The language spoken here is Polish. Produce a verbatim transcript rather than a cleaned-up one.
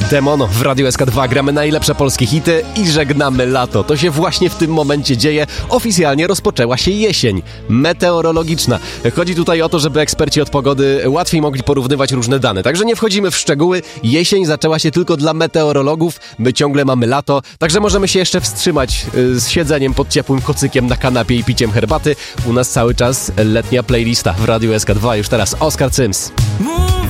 Demono w Radiu S K dwa. Gramy najlepsze polskie hity i żegnamy lato. To się właśnie w tym momencie dzieje. Oficjalnie rozpoczęła się jesień meteorologiczna. Chodzi tutaj o to, żeby eksperci od pogody łatwiej mogli porównywać różne dane. Także nie wchodzimy w szczegóły. Jesień zaczęła się tylko dla meteorologów. My ciągle mamy lato. Także możemy się jeszcze wstrzymać z siedzeniem pod ciepłym kocykiem na kanapie i piciem herbaty. U nas cały czas letnia playlista w Radiu S K dwa. Już teraz Oskar Cyms.